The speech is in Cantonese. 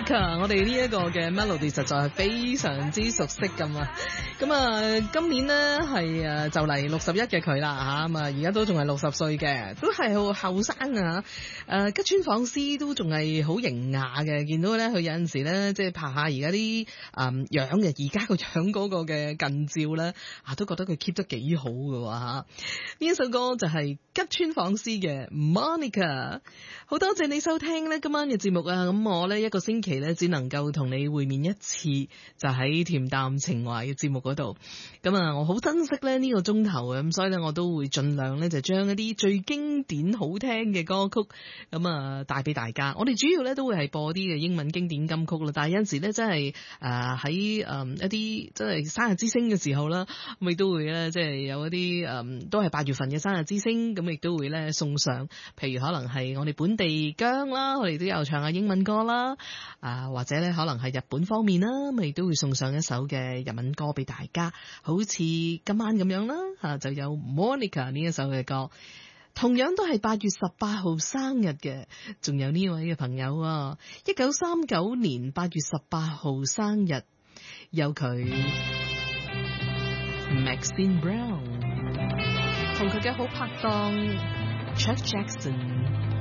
Monica， 我哋呢一個嘅 melody 實在係非常之熟悉咁啊！咁啊，今年呢係就嚟61嘅佢啦嚇，咁啊而家都仲係60歲嘅，都係好後生啊！吉川晃司都仲係好型雅嘅，見到咧佢有陣時咧即係拍下而家啲樣嘅，而家個樣嗰個嘅近照咧都覺得佢 keep 得幾好嘅喎嚇。呢一首歌就係吉川晃司嘅 Monica。好多謝你收聽咧今晚嘅節目啊！咁我咧一個星期咧只能夠同你會面一次，就喺恬淡情懷嘅節目嗰度。咁啊，我好珍惜咧呢個鐘頭嘅，咁所以咧我都會盡量咧就將一啲最經典好聽嘅歌曲咁啊帶俾大家。我哋主要咧都會係播啲嘅英文經典金曲啦，但係有陣時咧真係喺一啲真係生日之星嘅時候啦，咁亦都會咧即係有一啲都係8月份嘅生日之星，咁亦都會咧送上，譬如可能係我哋本地姜啦，我哋都有唱下英文歌啦，或者咧可能係日本方面啦，咁亦都會送上一首嘅日文歌俾大家，好似今晚咁樣啦，就有 Monica 呢一首嘅歌，同樣都係8月18號生日嘅，仲有呢位嘅朋友啊，1939年8月18號生日，有佢 Maxine Brown 同佢嘅好拍檔 Chuck Jackson。